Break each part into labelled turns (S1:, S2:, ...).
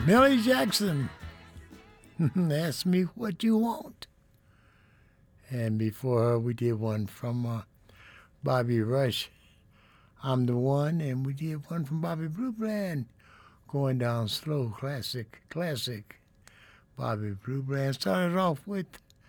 S1: Millie Jackson, Ask Me What You Want. And before her, we did one from Bobby Rush, I'm the One. And we did one from Bobby Blue Bland, Going Down Slow, classic. Bobby Blue Bland started off with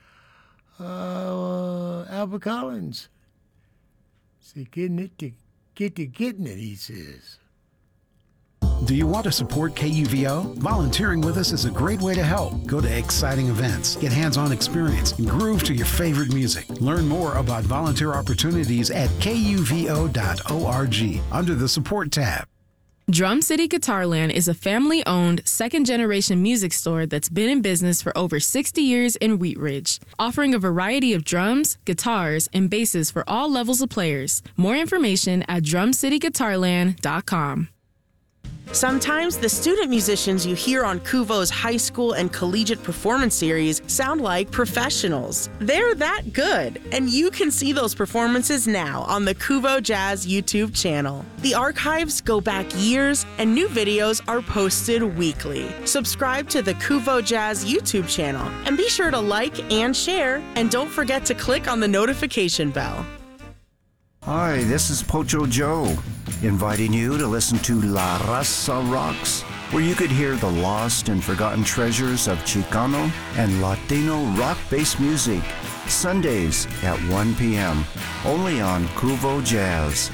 S1: Albert Collins. See, getting it, he says.
S2: Do you want to support KUVO? Volunteering with us is a great way to help. Go to exciting events, get hands-on experience, and groove to your favorite music. Learn more about volunteer opportunities at kuvo.org under the Support tab.
S3: Drum City Guitarland is a family-owned, second-generation music store that's been in business for over 60 years in Wheat Ridge, offering a variety of drums, guitars, and basses for all levels of players. More information at drumcityguitarland.com.
S4: Sometimes the student musicians you hear on KUVO's high school and collegiate performance series sound like professionals. They're that good, and you can see those performances now on the KUVO Jazz YouTube channel. The archives go back years, and new videos are posted weekly. Subscribe to the KUVO Jazz YouTube channel, and be sure to like and share, and don't forget to click on the notification bell.
S5: Hi, this is Pocho Joe, inviting you to listen to La Raza Rocks, where you could hear the lost and forgotten treasures of Chicano and Latino rock-based music, Sundays at 1 p.m., only on KUVO Jazz.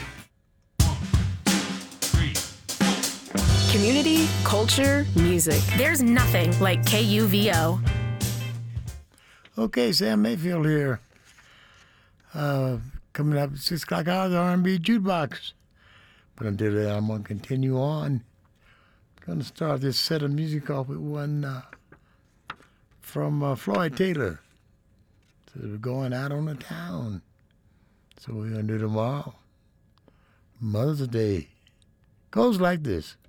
S6: Community, culture, music. There's nothing like KUVO.
S1: Okay, Sam Mayfield here. Coming up at 6 o'clock hour, the R&B Jukebox. But until then, I'm going to continue on. I'm going to start this set of music off with one from Floyd Taylor. So we're going out on the town. So we're going to do tomorrow. Mother's Day. Goes like this.